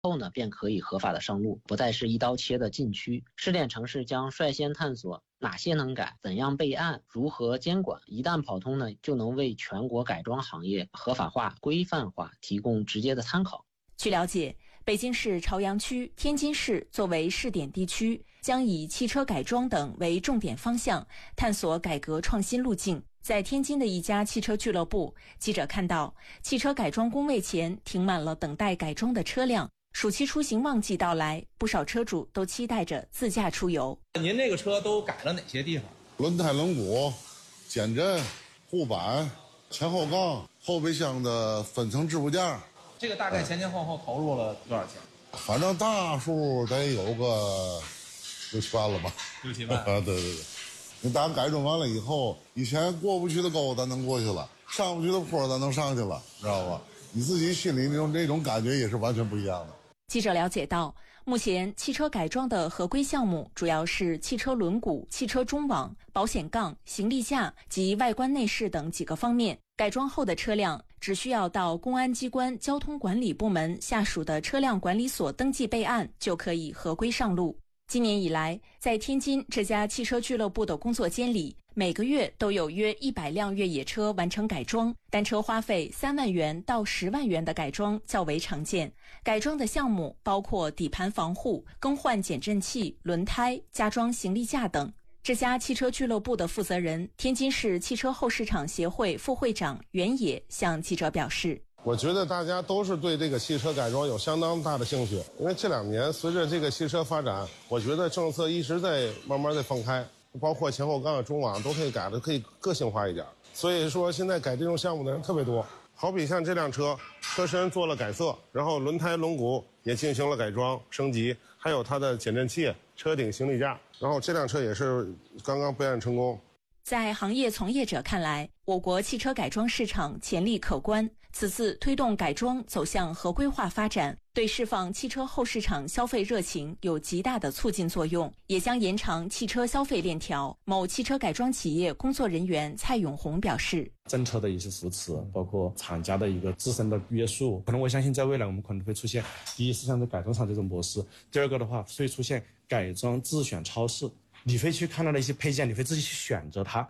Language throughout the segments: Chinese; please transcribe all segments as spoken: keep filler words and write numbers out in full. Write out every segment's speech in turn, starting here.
后呢，便可以合法的上路，不再是一刀切的禁区。试点城市将率先探索哪些能改，怎样备案，如何监管。一旦跑通呢，就能为全国改装行业合法化、规范化提供直接的参考。 据了解，北京市朝阳区、天津市作为试点地区，将以汽车改装等为重点方向，探索改革创新路径。在天津的一家汽车俱乐部，记者看到汽车改装工位前停满了等待改装的车辆。暑期出行旺季到来，不少车主都期待着自驾出游。 您这个车都改了哪些地方？ 轮胎、轮毂、减震、护板、前后杠、后备箱的分层置部件。 这个大概前前后后投入了多少钱？ 反正大数得有个六七万了吧。 六七万啊， 对对对。你当改装完了以后，以前过不去的沟咱能过去了，上不去的坡咱能上去了，知道吧？你自己心里那种那种感觉也是完全不一样的。 记者了解到，目前汽车改装的合规项目主要是汽车轮毂、汽车中网、保险杠、行李架及外观内饰等几个方面。改装后的车辆只需要到公安机关交通管理部门下属的车辆管理所登记备案，就可以合规上路。今年以来，在天津这家汽车俱乐部的工作间里，每个月都有约一百辆越野车完成改装，单车花费三万元到十万元的改装较为常见。改装的项目包括底盘防护、更换减震器、轮胎、加装行李架等。这家汽车俱乐部的负责人，天津市汽车后市场协会副会长袁野向记者表示， 我觉得大家都是对这个汽车改装有相当大的兴趣，因为这两年随着这个汽车发展，我觉得政策一直在慢慢的放开，包括前后杠、中网都可以改的可以个性化一点，所以说现在改这种项目的人特别多。好比像这辆车，车身做了改色，然后轮胎、轮毂也进行了改装升级，还有它的减震器、车顶行李架，然后这辆车也是刚刚备案成功。 在行业从业者看来，我国汽车改装市场潜力可观，此次推动改装走向合规化发展，对释放汽车后市场消费热情有极大的促进作用，也将延长汽车消费链条。某汽车改装企业工作人员蔡永红表示， 政策的一些扶持，包括厂家的一个自身的约束，可能我相信在未来我们可能会出现，第一是像在改装厂这种模式，第二个的话会出现改装自选超市，你会去看到的一些配件，你会自己去选择它。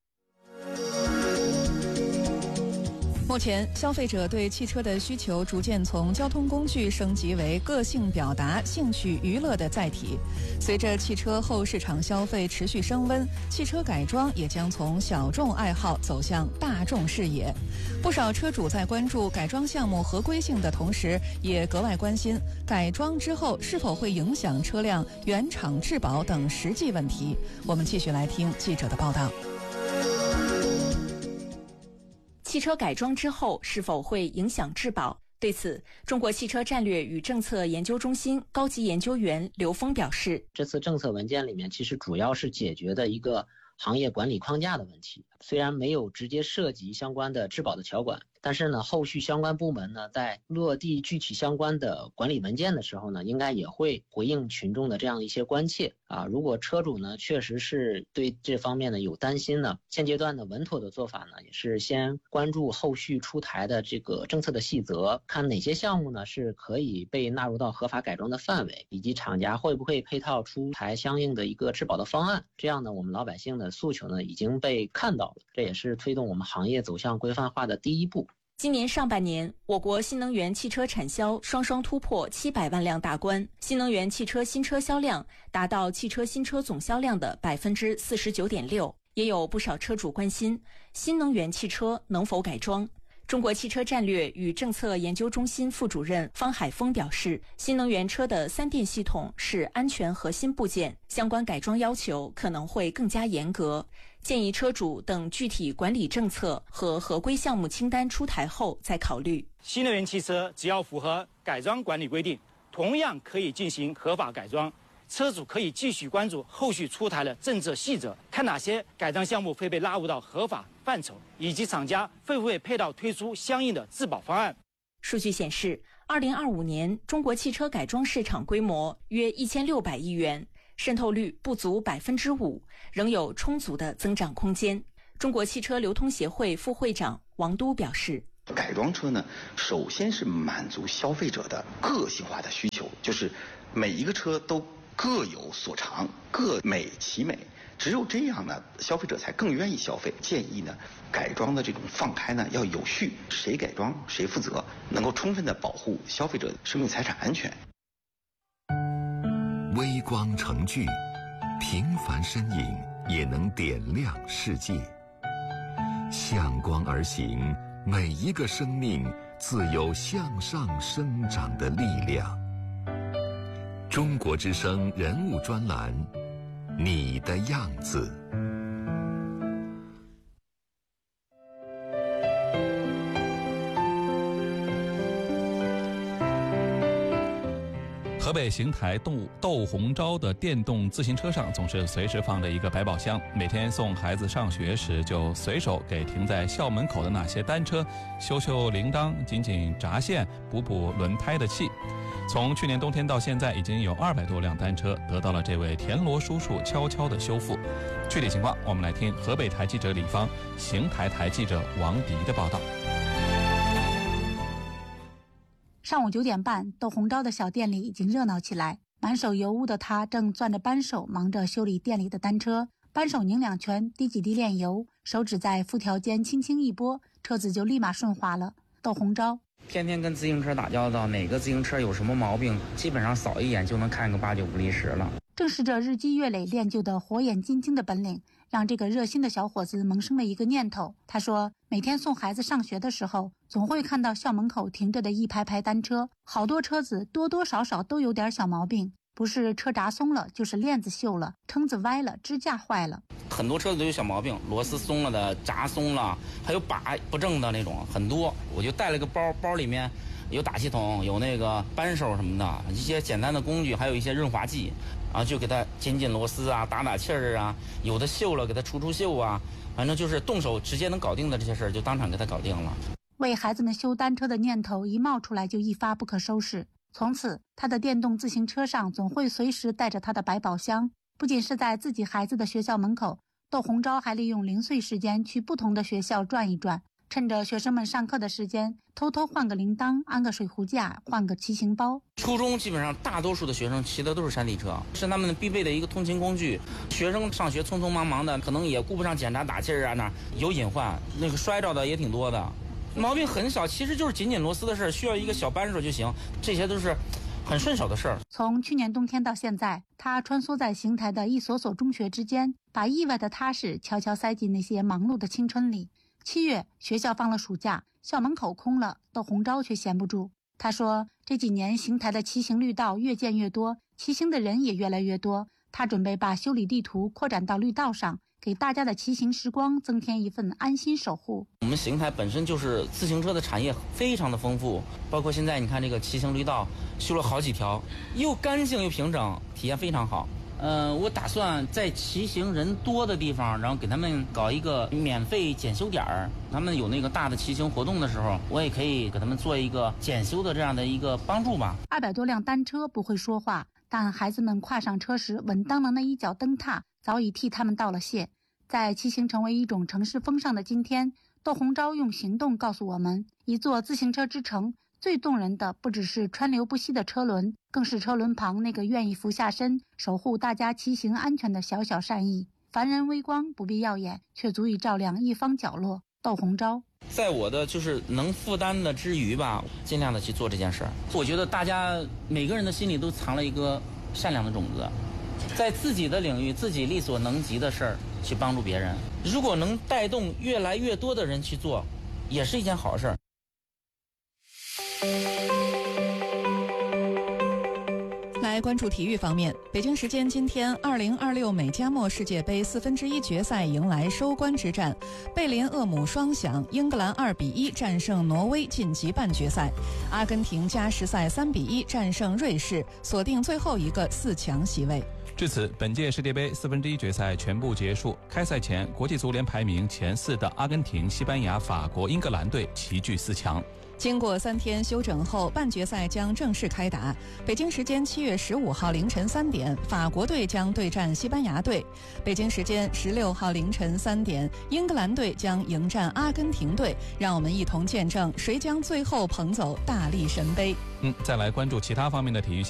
目前，消费者对汽车的需求逐渐从交通工具升级为个性表达、兴趣娱乐的载体。随着汽车后市场消费持续升温，汽车改装也将从小众爱好走向大众视野。不少车主在关注改装项目合规性的同时，也格外关心改装之后是否会影响车辆原厂质保等实际问题。我们继续来听记者的报道。 汽车改装之后是否会影响质保？对此，中国汽车战略与政策研究中心高级研究员刘峰表示， 这次政策文件里面其实主要是解决的一个行业管理框架的问题，虽然没有直接涉及相关的质保的条款，但是呢，后续相关部门呢在落地具体相关的管理文件的时候呢，应该也会回应群众的这样一些关切啊。如果车主呢确实是对这方面呢有担心呢，现阶段的稳妥的做法呢，也是先关注后续出台的这个政策的细则，看哪些项目呢是可以被纳入到合法改装的范围，以及厂家会不会配套出台相应的一个质保的方案。这样呢，我们老百姓的诉求呢已经被看到了，这也是推动我们行业走向规范化的第一步。 今年上半年，我国新能源汽车产销双双突破七百万辆大关，新能源汽车新车销量达到汽车新车总销量的 百分之四十九点六。 也有不少车主关心新能源汽车能否改装。中国汽车战略与政策研究中心副主任方海峰表示，新能源车的三电系统是安全核心部件，相关改装要求可能会更加严格，建议车主等具体管理政策和合规项目清单出台后再考虑。 新能源汽车只要符合改装管理规定，同样可以进行合法改装。车主可以继续关注后续出台的政策细则，看哪些改装项目会被纳入到合法范畴，以及厂家会不会配套推出相应的质保方案。 数据显示，二零二五年中国汽车改装市场规模约一千六百亿元，渗透率不足百分之五，仍有充足的增长空间。中国汽车流通协会副会长王都表示， 改装车呢，首先是满足消费者的个性化的需求，就是每一个车都各有所长，各美其美。只有这样呢，消费者才更愿意消费。建议呢，改装的这种放开呢要有序，谁改装谁负责，能够充分的保护消费者的生命财产安全。 微光成炬，平凡身影也能点亮世界。向光而行，每一个生命自有向上生长的力量。中国之声人物专栏，你的样子。 河北邢台窦窦洪昭的电动自行车上总是随时放着一个百宝箱，每天送孩子上学时就随手给停在校门口的那些单车修修铃铛、紧紧闸线、补补轮胎的气。从去年冬天到现在，已经有二百多辆单车得到了这位田螺叔叔悄悄的修复。具体情况，我们来听河北台记者李芳、邢台台记者王迪的报道。 上午九点半，窦洪昭的小店里已经热闹起来。满手油污的他正攥着扳手，忙着修理店里的单车。扳手拧两圈，滴几滴炼油，手指在辐条间轻轻一拨，车子就立马顺滑了。窦洪昭天天跟自行车打交道，哪个自行车有什么毛病，基本上扫一眼就能看个八九不离十了。 正是这日积月累练就的火眼金睛的本领，让这个热心的小伙子萌生了一个念头。他说，每天送孩子上学的时候，总会看到校门口停着的一排排单车，好多车子多多少少都有点小毛病，不是车闸松了，就是链子锈了，撑子歪了，支架坏了。 很多车子都有小毛病，螺丝松了的，闸松了，还有把不正的那种，很多。我就带了个包，包里面有打气筒，有那个扳手什么的，一些简单的工具，还有一些润滑剂，然后就给它紧紧螺丝啊，打打气儿啊，有的锈了给它除除锈啊，反正就是动手直接能搞定的这些事儿，就当场给它搞定了。 为孩子们修单车的念头一冒出来就一发不可收拾。从此，他的电动自行车上总会随时带着他的百宝箱。不仅是在自己孩子的学校门口，窦洪昭还利用零碎时间去不同的学校转一转，趁着学生们上课的时间，偷偷换个铃铛，安个水壶架，换个骑行包。 初中基本上大多数的学生骑的都是山地车，是他们必备的一个通勤工具。学生上学匆匆忙忙的，可能也顾不上检查打气儿啊，那有隐患，那个摔着的也挺多的。毛病很少，其实就是紧紧螺丝的事儿，需要一个小扳手就行，这些都是很顺手的事儿。 从去年冬天到现在，他穿梭在邢台的一所所中学之间，把意外的踏实悄悄塞进那些忙碌的青春里。七月，学校放了暑假，校门口空了，窦洪昭却闲不住。他说，这几年邢台的骑行绿道越建越多，骑行的人也越来越多，他准备把修理地图扩展到绿道上，给大家的骑行时光增添一份安心守护。 我们邢台本身就是自行车的产业非常的丰富，包括现在你看这个骑行绿道修了好几条，又干净又平整，体验非常好。呃，我打算在骑行人多的地方，然后给他们搞一个免费检修点儿。他们有那个大的骑行活动的时候，我也可以给他们做一个检修的这样的一个帮助吧。 二百多辆单车不会说话，但孩子们跨上车时稳当的那一脚蹬踏，早已替他们道了谢。在骑行成为一种城市风尚的今天，窦洪昭用行动告诉我们，一座自行车之城，最动人的不只是川流不息的车轮，更是车轮旁那个愿意俯下身守护大家骑行安全的小小善意。凡人微光不必耀眼，却足以照亮一方角落。窦洪昭在我的就是能负担的之余吧，尽量的去做这件事儿。我觉得大家每个人的心里都藏了一个善良的种子，在自己的领域自己力所能及的事儿去帮助别人，如果能带动越来越多的人去做，也是一件好事儿。 来关注体育方面，北京时间今天，二零二六美加墨世界杯四分之一决赛迎来收官之战，贝林厄姆双响，英格兰二比一战胜挪威晋级半决赛，阿根廷加时赛三比一战胜瑞士，锁定最后一个四强席位。 至此，本届世界杯四分之一决赛全部结束。开赛前，国际足联排名前四的阿根廷、西班牙、法国、英格兰队齐聚四强。 经过三天休整后，半决赛将正式开打。北京时间七月十五号凌晨三点，法国队将对战西班牙队；北京时间十六号凌晨三点，英格兰队将迎战阿根廷队。让我们一同见证谁将最后捧走大力神杯。 嗯，再来关注其他方面的体育